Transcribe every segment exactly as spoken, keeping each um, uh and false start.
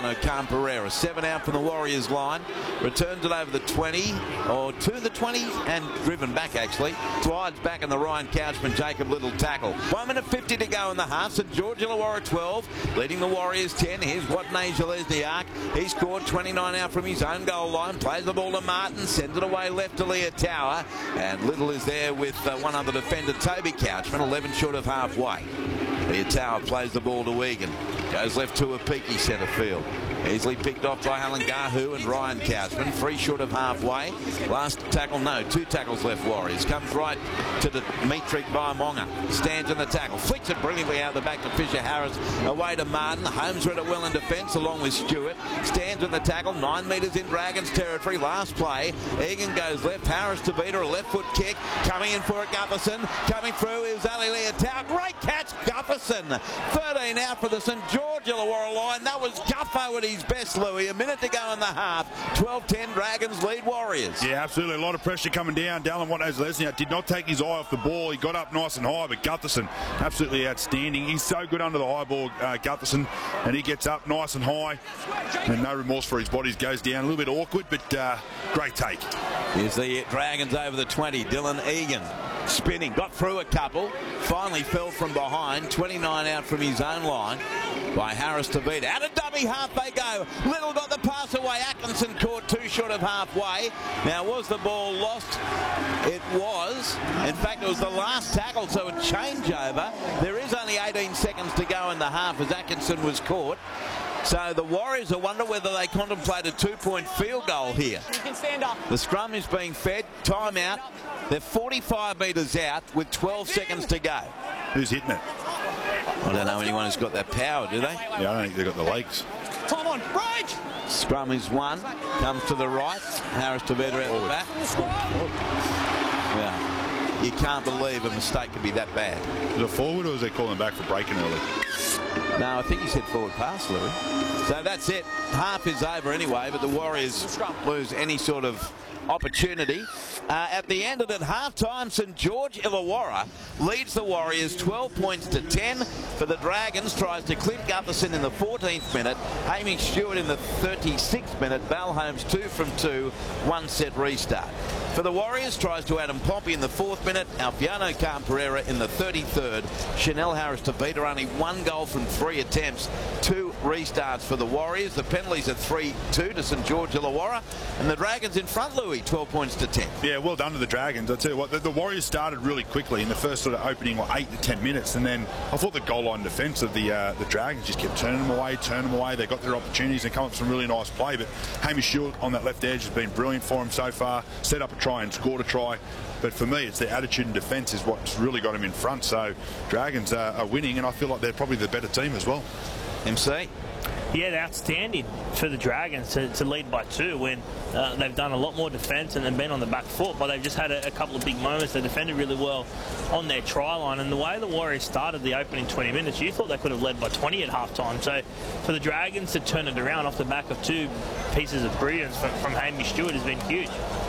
Alfiano Khan Pereira. Seven out from the Warriors line. Returns it over the twenty, or to the twenty, and driven back actually. Slides back in the Ryan Couchman, Jacob Little tackle. one minute fifty to go in the half. St George Illawarra twelve, leading the Warriors ten. Here's Watney Jalesniak. He scored twenty-nine out from his own goal line. Plays the ball to Martin, sends it away left to Leah Tower. And Little is there with uh, one other defender, Toby Couchman, eleven short of halfway. Leah Tower plays the ball to Egan. Goes left to a peaky centre field. Easily picked off by Helen Gahu and Ryan Couchman. Three short of halfway. Last tackle, no, two tackles left Warriors. Comes right to Dimitri Vaimonga. Stands in the tackle. Flicks it brilliantly out the back to Fisher Harris. Away to Martin. Holmes read it well in defence along with Stewart. Stands in the tackle. Nine metres in Dragons territory. Last play. Egan goes left. Harris to beat her. A left foot kick. Coming in for it, Gufferson. Coming through is Ali Leotau. Great catch, Gufferson. thirteen out for the St George Illawarra line. That was Guffo at his best, Louis. A minute to go in the half. twelve ten Dragons lead Warriors. Yeah, absolutely. A lot of pressure coming down. Dallin Watney-Jalesniak did not take his eye off the ball. He got up nice and high, but Gutherson absolutely outstanding. He's so good under the high ball, uh, Gutherson, and he gets up nice and high, and no remorse for his body. Goes down a little bit awkward, but uh, great take. Here's the Dragons over the twenty. Dylan Egan spinning, got through a couple, finally fell from behind. twenty-nine out from his own line by Harris to beat. Out of dummy half they go. Little got the pass away. Atkinson caught two short of halfway. Now, was the ball lost? It was. In fact, it was the last tackle, so a changeover. There is only eighteen seconds to go in the half as Atkinson was caught. So the Warriors, I wonder whether they contemplate a two-point field goal here. You can stand up. The scrum is being fed. Timeout. They're forty-five metres out with twelve seconds to go. Who's hitting it? I don't know anyone who's got that power, do they? Yeah, I don't think they've got the legs. Time on, break! Scrum is one. Comes to the right. Harris to better out the back. Yeah. You can't believe a mistake could be that bad. Is it forward, or is they calling back for breaking early? No, I think he said forward pass, Louis. So that's it. Half is over anyway, but the Warriors lose any sort of opportunity. Uh, at the end of it, half-time, St George Illawarra leads the Warriors twelve points to ten. For the Dragons, tries to Clint Gutherson in the fourteenth minute. Amy Stewart in the thirty-sixth minute. Val Holmes two from two. One set restart. For the Warriors, tries to Adam Pompey in the fourth minute. Alfiano Khan Pereira in the thirty-third. Chanel Harris to beat her. Only one goal from three attempts. Two restarts for the Warriors. The penalties are three two to St George Illawarra. And the Dragons in front, Louis, twelve points to ten. Yeah, well done to the Dragons. I tell you what, the, the Warriors started really quickly in the first sort of opening, what, eight to ten minutes, and then I thought the goal line defence of the uh, the Dragons just kept turning them away, turning them away. They got their opportunities and come up with some really nice play. But Hamish Stewart on that left edge has been brilliant for him so far. Set up a try and scored a try. But for me, it's their attitude and defence is what's really got him in front. So Dragons uh, are winning, and I feel like they're probably the better team as well. M C? Yeah, they're outstanding for the Dragons to, to lead by two when uh, they've done a lot more defence and then been on the back foot, but they've just had a, a couple of big moments. They defended really well on their try line, and the way the Warriors started the opening twenty minutes, you thought they could have led by twenty at half-time. So for the Dragons to turn it around off the back of two pieces of brilliance from, from Hamish Stewart has been huge.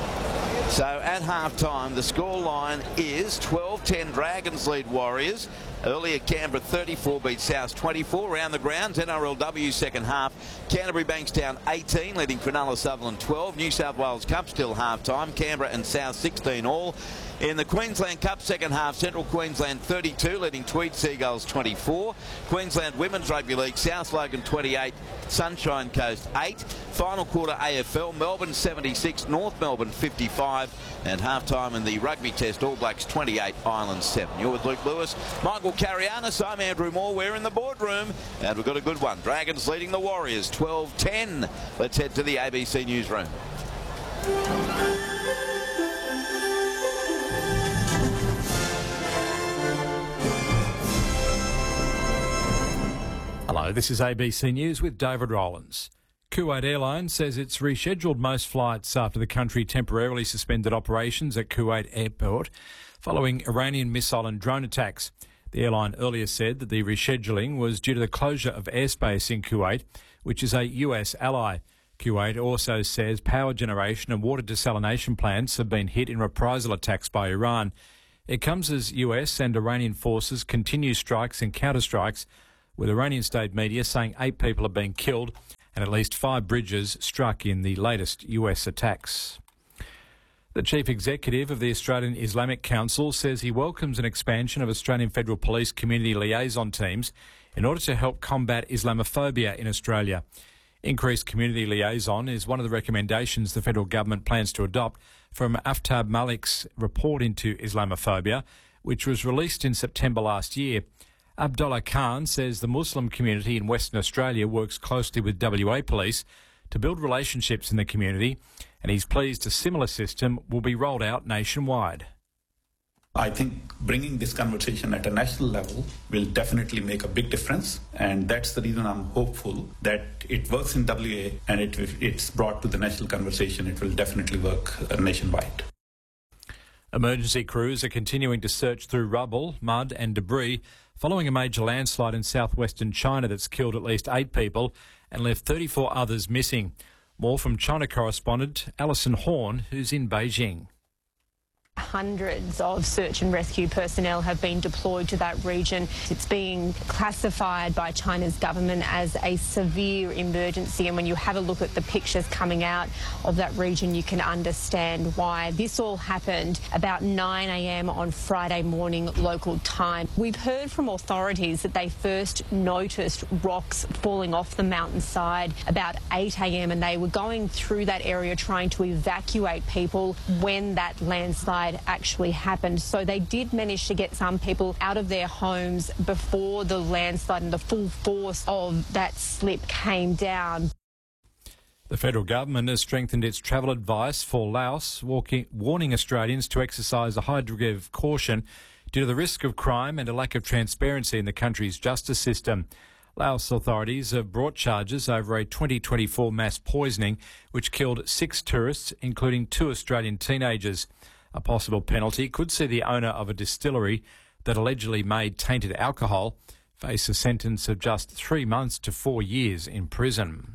So at half-time, the score line is twelve ten Dragons lead Warriors. Earlier, Canberra thirty-four beat South twenty-four. Around the grounds, N R L W second half. Canterbury Bankstown eighteen, leading Cronulla Sutherland twelve. New South Wales Cup still half-time. Canberra and South sixteen all. In the Queensland Cup second half, Central Queensland thirty-two, leading Tweed Seagulls twenty-four. Queensland Women's Rugby League, South Logan twenty-eight, Sunshine Coast eight. Final quarter A F L, Melbourne seventy-six, North Melbourne fifty-five. And half-time in the Rugby Test, All Blacks twenty-eight, Islands seven. You're with Luke Lewis, Michael Carianis. I'm Andrew Moore. We're in the boardroom, and we've got a good one. Dragons leading the Warriors twelve ten. Let's head to the A B C newsroom. Hello, this is A B C News with David Rowlands. Kuwait Airlines says it's rescheduled most flights after the country temporarily suspended operations at Kuwait Airport following Iranian missile and drone attacks. The airline earlier said that the rescheduling was due to the closure of airspace in Kuwait, which is a U S ally. Kuwait also says power generation and water desalination plants have been hit in reprisal attacks by Iran. It comes as U S and Iranian forces continue strikes and counterstrikes, with Iranian state media saying eight people have been killed and at least five bridges struck in the latest U S attacks. The Chief Executive of the Australian Islamic Council says he welcomes an expansion of Australian Federal Police community liaison teams in order to help combat Islamophobia in Australia. Increased community liaison is one of the recommendations the federal government plans to adopt from Aftab Malik's report into Islamophobia, which was released in September last year. Abdullah Khan says the Muslim community in Western Australia works closely with W A Police to build relationships in the community, and he's pleased a similar system will be rolled out nationwide. I think bringing this conversation at a national level will definitely make a big difference, and that's the reason I'm hopeful that it works in W A, and it, if it's brought to the national conversation, it will definitely work nationwide. Emergency crews are continuing to search through rubble, mud and debris following a major landslide in southwestern China that's killed at least eight people and left thirty-four others missing. More from China correspondent Alison Horn, who's in Beijing. Hundreds of search and rescue personnel have been deployed to that region. It's being classified by China's government as a severe emergency, and when you have a look at the pictures coming out of that region, you can understand why. This all happened about nine a m on Friday morning local time. We've heard from authorities that they first noticed rocks falling off the mountainside about eight a m and they were going through that area trying to evacuate people when that landslide actually happened. So they did manage to get some people out of their homes before the landslide and the full force of that slip came down. The federal government has strengthened its travel advice for Laos, walking, warning Australians to exercise a high degree of caution due to the risk of crime and a lack of transparency in the country's justice system. Laos authorities have brought charges over a twenty twenty-four mass poisoning which killed six tourists, including two Australian teenagers. A possible penalty could see the owner of a distillery that allegedly made tainted alcohol face a sentence of just three months to four years in prison.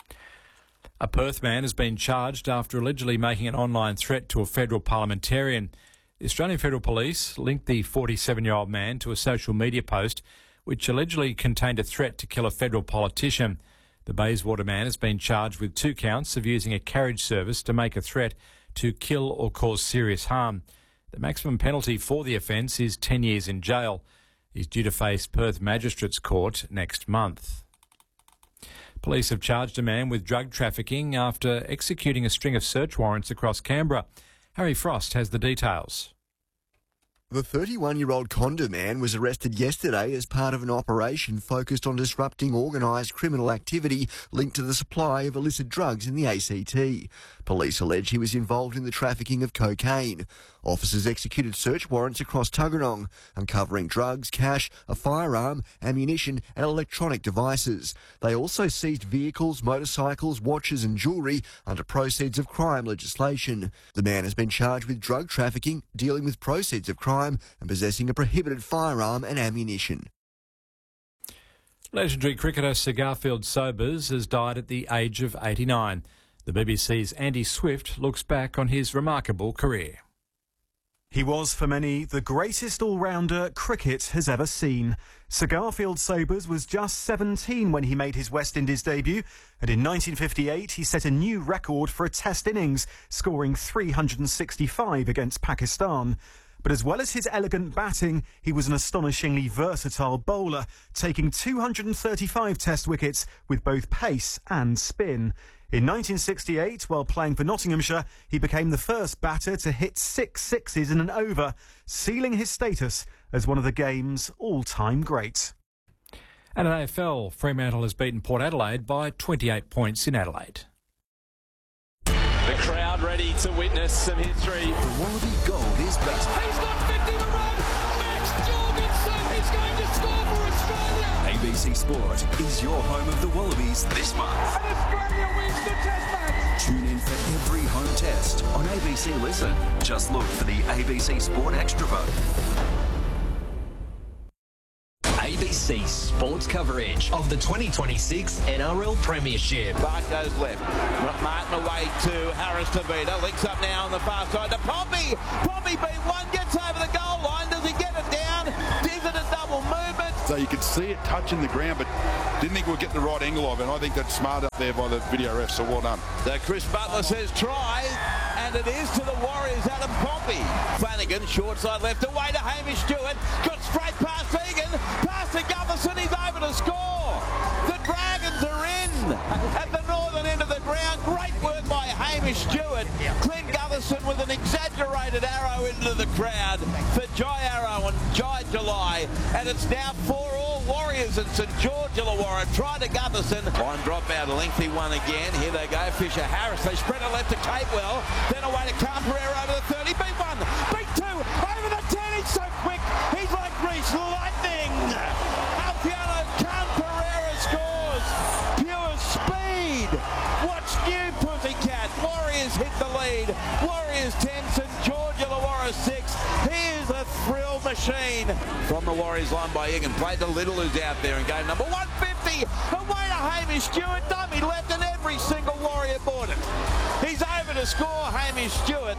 A Perth man has been charged after allegedly making an online threat to a federal parliamentarian. The Australian Federal Police linked the forty-seven-year-old man to a social media post which allegedly contained a threat to kill a federal politician. The Bayswater man has been charged with two counts of using a carriage service to make a threat to kill or cause serious harm. The maximum penalty for the offence is ten years in jail. He's due to face Perth Magistrates Court next month. Police have charged a man with drug trafficking after executing a string of search warrants across Canberra. Harry Frost has the details. The thirty-one-year-old condo man was arrested yesterday as part of an operation focused on disrupting organised criminal activity linked to the supply of illicit drugs in the A C T. Police allege he was involved in the trafficking of cocaine. Officers executed search warrants across Tuggeranong, uncovering drugs, cash, a firearm, ammunition and electronic devices. They also seized vehicles, motorcycles, watches and jewellery under proceeds of crime legislation. The man has been charged with drug trafficking, dealing with proceeds of crime and possessing a prohibited firearm and ammunition. Legendary cricketer Sir Garfield Sobers has died at the age of eighty-nine. The B B C's Andy Swift looks back on his remarkable career. He was, for many, the greatest all-rounder cricket has ever seen. Sir Garfield Sobers was just seventeen when he made his West Indies debut, and in nineteen fifty-eight he set a new record for a Test innings, scoring three hundred sixty-five against Pakistan. But as well as his elegant batting, he was an astonishingly versatile bowler, taking two hundred thirty-five Test wickets with both pace and spin. In nineteen sixty-eight, while playing for Nottinghamshire, he became the first batter to hit six sixes in an over, sealing his status as one of the game's all-time greats. And in A F L, Fremantle has beaten Port Adelaide by twenty-eight points in Adelaide. The crowd ready to witness some history. The Wallaby Gold is back. He's got fifty to run. Max Jorgensen is going to score for Australia. A B C Sport is your home of the Wallabies this month. And Australia wins the Test match. Tune in for every home test on A B C Listen. Just look for the A B C Sport Extra vote. A B C Sports coverage of the twenty twenty-six N R L Premiership. Bart goes left. Martin away to Harris Tavita. Links up now on the far side to Pompey. Pompey beat one, gets over the goal line. Does he get it down? Is it a double movement? So you could see it touching the ground, but didn't think we'd get the right angle of it. And I think that's smart up there by the video ref, so well done. So Chris Butler says try, and it is to the Warriors, Adam Pompey. Flanagan, short side left, away to Hamish Stewart. Got straight past Egan, past to Gutherson, he's over to score. The Dragons are in at the northern end of the ground. Great work by Hamish Stewart. Clint Gutherson with an exaggerated arrow into the crowd for Jai Arrow and Jai July. And it's now four all Warriors and St George Illawarra. Try to Gutherson. Line drop out, a lengthy one again. Here they go, Fisher Harris. They spread it left to Capewell. Then away to Khan Pereira over the thirty. Beat one, beat two, over the ten. He's so quick. He's like Grease Lightning. Alfiano Khan Pereira scores. Pure speed. What's new, Pussycat? Warriors hit the lead. Warriors ten, St George Illawarra six. Here's a thrill machine. From the Warriors line by Egan. Played to Little, who's out there in game number one fifty. Away to Hamish Stewart. Dummy left and every single Warrior bought it. He's over to score, Hamish Stewart.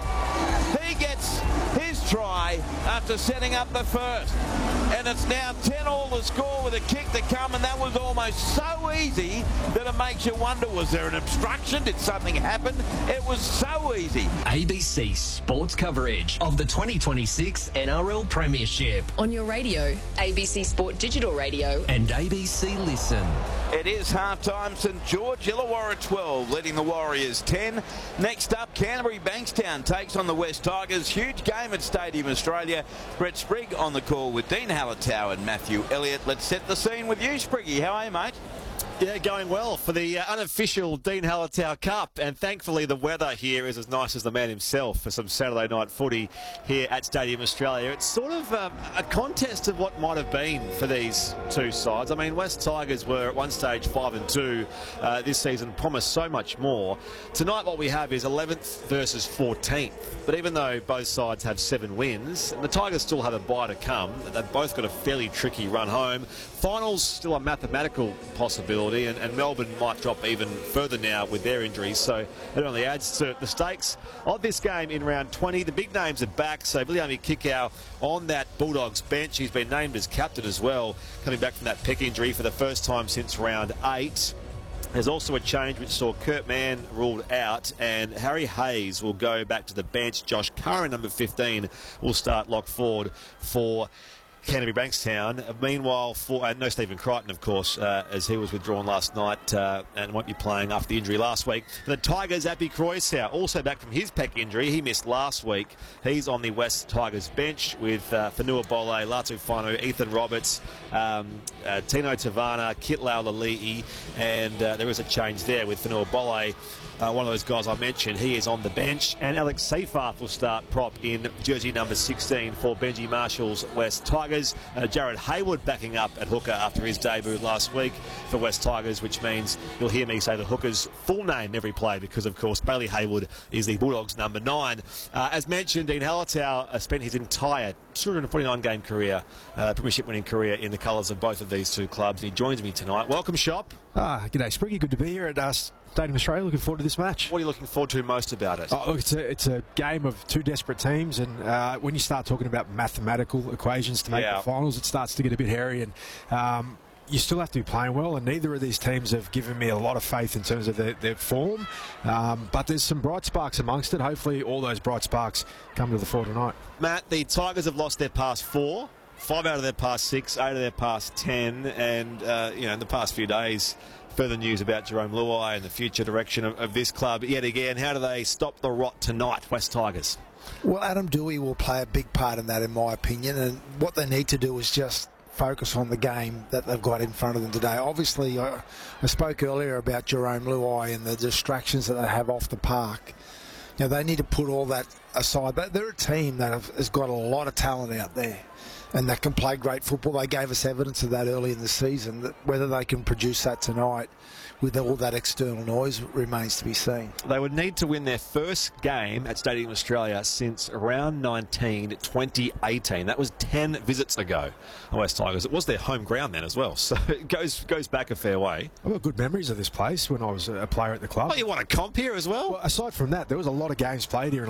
He gets his try after setting up the first. And it's now ten all to score with a kick to come, and that was almost so easy that it makes you wonder, was there an obstruction? Did something happen? It was so easy. A B C sports coverage of the twenty twenty-six N R L Premiership. On your radio, A B C Sport Digital Radio. And A B C Listen. It is half-time. St George Illawarra twelve, leading the Warriors ten. Next up, Canterbury Bankstown takes on the West Tigers. Huge game at Stadium Australia. Brett Sprigg on the call with Dean Hallertau and Matthew Elliott. Let's set the scene with you, Spriggy. How are you, mate? Yeah, going well for the uh, unofficial Dean Hallertau Cup, and thankfully the weather here is as nice as the man himself for some Saturday night footy here at Stadium Australia. It's sort of um, a contest of what might have been for these two sides. I mean, West Tigers were at one stage five and two uh, this season, promised so much more. Tonight what we have is eleventh versus fourteenth, but even though both sides have seven wins, and the Tigers still have a bye to come, they've both got a fairly tricky run home. Finals still a mathematical possibility, and, and Melbourne might drop even further now with their injuries, so it only adds to the stakes of this game in round twenty. The big names are back, so Viliami Kikau on that Bulldogs bench. He's been named as captain as well, coming back from that pec injury for the first time since round eight. There's also a change which saw Kurt Mann ruled out, and Harry Hayes will go back to the bench. Josh Curran, number fifteen, will start lock forward for Canterbury Bankstown. Meanwhile, for uh, no Stephen Crichton, of course, uh, as he was withdrawn last night uh, and won't be playing after the injury last week. The Tigers, Appy Croysow, also back from his pec injury. He missed last week. He's on the West Tigers bench with uh, Fanua Bole, Latu Whanu, Ethan Roberts, um, uh, Tino Tavana, Kitlau Lali'i, and uh, there is a change there with Fanua Bole. Uh, one of those guys I mentioned, he is on the bench, and Alex Seyfarth will start prop in jersey number sixteen for Benji Marshall's West Tigers. Uh, Jared Hayward backing up at hooker after his debut last week for West Tigers, which means you'll hear me say the hooker's full name every play because, of course, Bailey Hayward is the Bulldogs' number nine. Uh, as mentioned, Dean Hallertau uh, spent his entire two hundred forty-nine game career, uh, premiership winning career, in the colours of both of these two clubs. He joins me tonight. Welcome, Shop. Ah, g'day, Spriggy. Good to be here at us. Stadium Australia. Looking forward to this match. What are you looking forward to most about it? Oh, look, it's a, it's a game of two desperate teams, and uh, when you start talking about mathematical equations to make yeah. the finals, it starts to get a bit hairy, and um, you still have to be playing well, and neither of these teams have given me a lot of faith in terms of their, their form, um, but there's some bright sparks amongst it. Hopefully all those bright sparks come to the fore tonight. Matt, the Tigers have lost their past four, five out of their past six, eight of their past ten, and uh, you know, in the past few days, further news about Jerome Luai and the future direction of, of this club yet again. How do they stop the rot tonight, West Tigers? Well, Adam Doueihi will play a big part in that, in my opinion, and what they need to do is just focus on the game that they've got in front of them today. Obviously, I, I spoke earlier about Jerome Luai and the distractions that they have off the park. You know, they need to put all that aside. But they're a team that have, has got a lot of talent out there, and that can play great football. They gave us evidence of that early in the season. That whether they can produce that tonight with all that external noise remains to be seen. They would need to win their first game at Stadium Australia since round nineteen, twenty eighteen. That was ten visits ago, the West Tigers. It was their home ground then as well, so it goes goes back a fair way. I've got good memories of this place when I was a player at the club. Oh, you want a comp here as well? Well, aside from that, there was a lot of games played here and a lot of victories.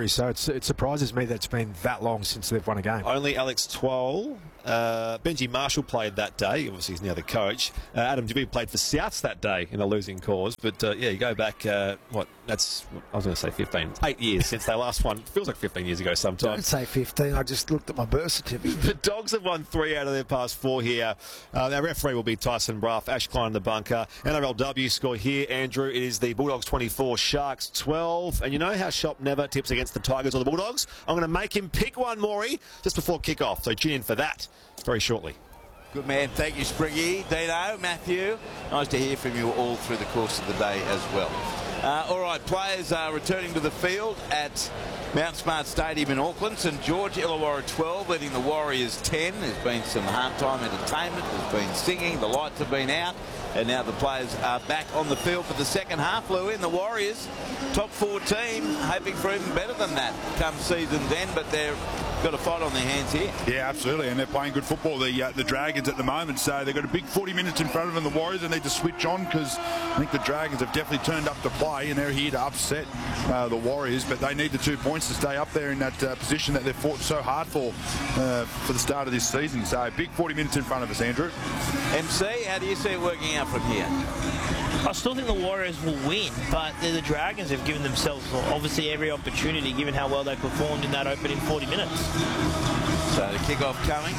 injury, so it's, it surprises me that it's been that long since they've won a game. Only Alex Twal. Uh, Benji Marshall played that day. Obviously, he's now the coach. Uh, Adam Dewey played for Souths that day in a losing cause. But, uh, yeah, you go back, uh, what, that's, I was going to say fifteen, eight years since they last won. Feels like fifteen years ago sometimes. Don't say fifteen. I just looked at my birth certificate. The Dogs have won three out of their past four here. Uh, our referee will be Tyson Bruff. Ash Klein in the bunker. N R L W score here, Andrew. It is the Bulldogs twenty-four, Sharks twelve. And you know how Shop never tips against the Tigers or the Bulldogs? I'm going to make him pick one, Maury, just before kick-off. So tune in for that very shortly. Good man. Thank you, Spriggy. Dino, Matthew. Nice to hear from you all through the course of the day as well. Uh, all right, players are returning to the field at Mount Smart Stadium in Auckland. St George Illawarra twelve, leading the Warriors ten. There's been some halftime entertainment. There's been singing. The lights have been out. And now the players are back on the field for the second half. Lou, in the Warriors, top four team, hoping for even better than that come season's end, but they've got a fight on their hands here. Yeah, absolutely, and they're playing good football, the uh, the Dragons at the moment, so they've got a big forty minutes in front of them. The Warriors, they need to switch on because I think the Dragons have definitely turned up to play, and they're here to upset uh, the Warriors, but they need the two points to stay up there in that uh, position that they've fought so hard for uh, for the start of this season. So big forty minutes in front of us, Andrew. M C, how do you see it working out from here? I still think the Warriors will win, but the, the Dragons have given themselves obviously every opportunity given how well they performed in that opening forty minutes. So the kickoff coming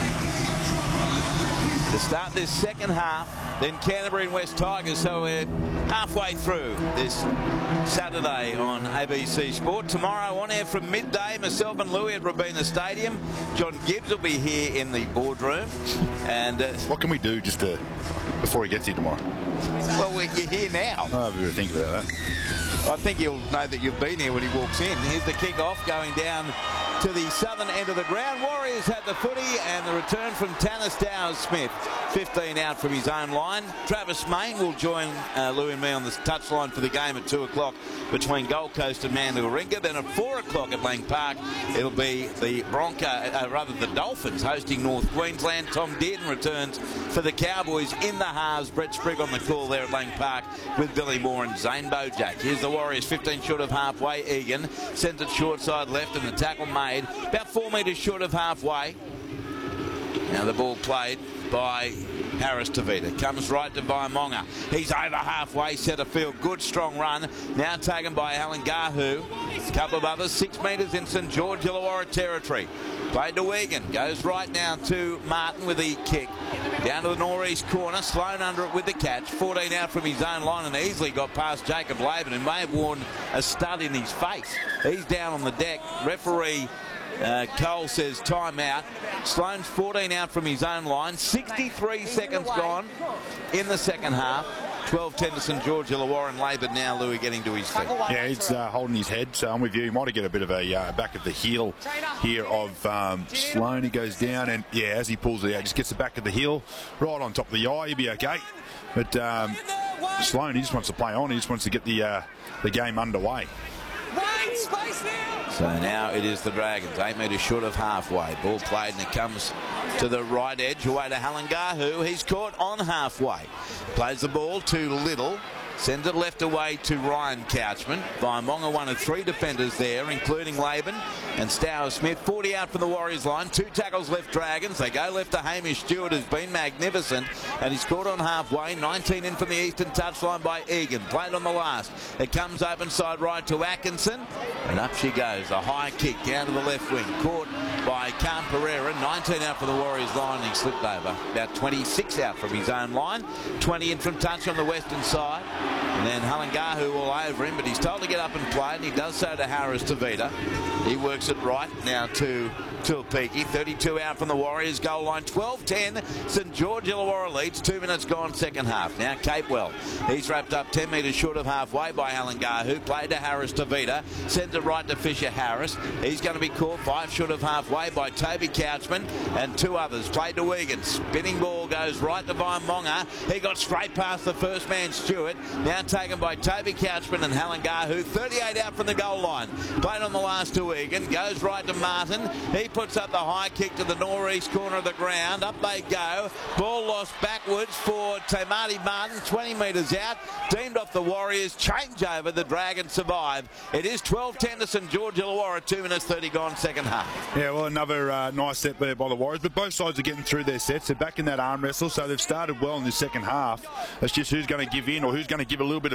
to start this second half. Then Canterbury and West Tigers. So we're halfway through this Saturday on A B C Sport. Tomorrow on air from midday, myself and Louis at Robina Stadium. John Gibbs will be here in the boardroom. And uh, what can we do just to, before he gets here tomorrow? Well, we're here now. I'll have a think about that. I think he'll know that you've been here when he walks in. Here's the kick-off going down to the southern end of the ground. Warriors had the footy and the return from Tanner Stowers-Smith. fifteen out from his own line. Travis Main will join uh, Lou and me on the touchline for the game at two o'clock between Gold Coast and Mandurringa. Then at four o'clock at Lang Park, it'll be the Bronco, uh, rather the Dolphins hosting North Queensland. Tom Dearden returns for the Cowboys in the halves. Brett Sprigg on the call there at Lang Park with Billy Moore and Zane Bojack. Here's the Warriors, fifteen short of halfway. Egan sends it short side left and the tackle made about four metres short of halfway. Now the ball played by Harris Tavita. Comes right to Vaimonga. He's over halfway, set a field. Good strong run. Now taken by Alan Gahu. A couple of others, six metres in St George Illawarra territory. Played to Wigan. Goes right now to Martin with the kick. Down to the northeast corner. Sloan under it with the catch. fourteen out from his own line and easily got past Jacob Laban, who may have worn a stud in his face. He's down on the deck. Referee Uh, Cole says time out. Sloan's fourteen out from his own line. sixty-three seconds gone in the second half. twelve ten to St George Illawarra and Laban now, Louis, getting to his feet. Yeah, he's uh, holding his head, so I'm with you. He might get a bit of a uh, back of the heel here of um, Sloan. He goes down, and yeah, as he pulls it out, just gets the back of the heel right on top of the eye. He'll be okay. But um, Sloan, he just wants to play on. He just wants to get the, uh, the game underway. So now it is the Dragons, eight metres short of halfway. Ball played and it comes to the right edge, away to Halangahu. He's caught on halfway. Plays the ball to Little. Sends it left away to Ryan Couchman. Vaimonga, one of three defenders there, including Laban and Stowers-Smith. forty out from the Warriors line. Two tackles left Dragons. They go left to Hamish Stewart, who's been magnificent. And he's caught on halfway. nineteen in from the eastern touchline by Egan. Played on the last. It comes open side right to Atkinson. And up she goes. A high kick down to the left wing. Caught by Cam Pereira. nineteen out from the Warriors line. And he slipped over. About twenty-six out from his own line. twenty in from touch on the western side. And then Halangahu all over him, but he's told to get up and play, and he does so to Harris Tavita. He works it right now to Tuilpiki. thirty-two out from the Warriors goal line. twelve ten. St George Illawarra leads. Two minutes gone, second half. Now Capewell. He's wrapped up ten metres short of halfway by Halangahu. Played to Harris Tavita. Sends it right to Fisher Harris. He's going to be caught five short of halfway by Toby Couchman and two others. Played to Wigan. Spinning ball goes right to Vaimonga. He got straight past the first man, Stewart. Now taken by Toby Couchman and Halangahu. thirty-eight out from the goal line. Played on the last to Egan. Goes right to Martin. He puts up the high kick to the northeast corner of the ground. Up they go. Ball lost backwards for Tamati Martin, twenty metres out. Deemed off the Warriors. Change over. The Dragons survive. It is twelve ten to St George Illawarra. two minutes thirty gone, second half. Yeah, well, another uh, nice set there by the Warriors, but both sides are getting through their sets. They're back in that arm wrestle, so they've started well in the second half. It's just who's going to give in or who's going to give a little bit of